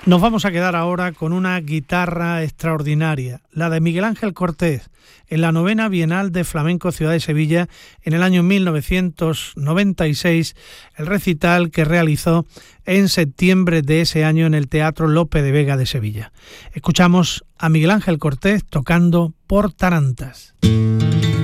Nos vamos a quedar ahora con una guitarra extraordinaria, la de Miguel Ángel Cortés, en la 9ª Bienal de Flamenco Ciudad de Sevilla en el año 1996, el recital que realizó en septiembre de ese año en el Teatro Lope de Vega de Sevilla. Escuchamos a Miguel Ángel Cortés tocando Por Tarantas.